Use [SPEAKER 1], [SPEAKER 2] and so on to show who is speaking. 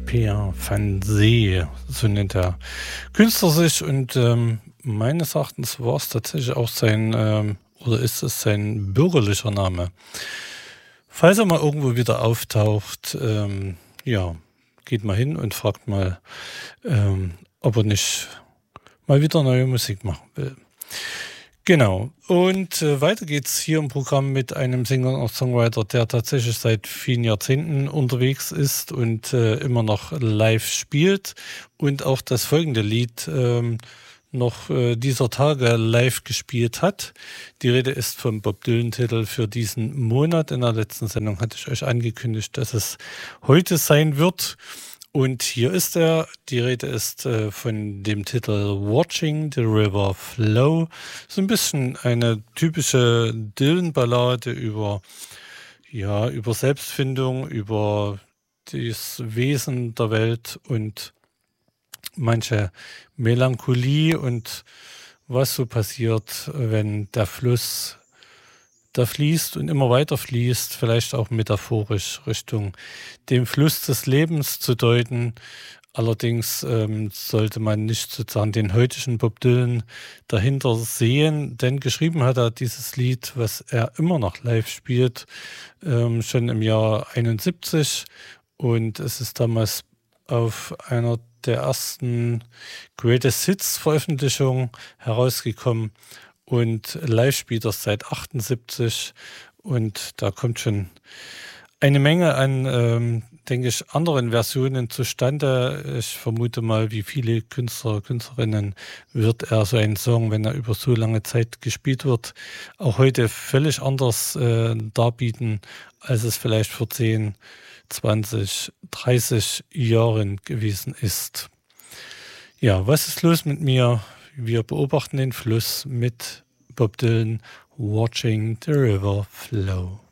[SPEAKER 1] Peer van See, so nennt der Künstler sich und meines Erachtens war es tatsächlich auch sein, oder ist es sein bürgerlicher Name. Falls er mal irgendwo wieder auftaucht, ja, geht mal hin und fragt mal, ob er nicht mal wieder neue Musik machen will. Genau. Und weiter geht's hier im Programm mit einem Singer und Songwriter, der tatsächlich seit vielen Jahrzehnten unterwegs ist und immer noch live spielt und auch das folgende Lied noch dieser Tage live gespielt hat. Die Rede ist vom Bob Dylan-Titel für diesen Monat. In der letzten Sendung hatte ich euch angekündigt, dass es heute sein wird. Und hier ist er. Die Rede ist von dem Titel Watching the River Flow. So ein bisschen eine typische Dylan-Ballade über Selbstfindung, über das Wesen der Welt und manche Melancholie und was so passiert, wenn der Fluss da fließt und immer weiter fließt, vielleicht auch metaphorisch Richtung dem Fluss des Lebens zu deuten. Allerdings sollte man nicht sozusagen den heutigen Bob Dylan dahinter sehen, denn geschrieben hat er dieses Lied, was er immer noch live spielt, schon im Jahr 71 und es ist damals auf einer der ersten Greatest Hits Veröffentlichungen herausgekommen. Und live spielt er seit 78 und da kommt schon eine Menge an, denke ich, anderen Versionen zustande. Ich vermute mal, wie viele Künstler, Künstlerinnen wird er so einen Song, wenn er über so lange Zeit gespielt wird, auch heute völlig anders darbieten, als es vielleicht vor 10, 20, 30 Jahren gewesen ist. Ja, was ist los mit mir? Wir beobachten den Fluss mit Bob Dylan, Watching the River Flow.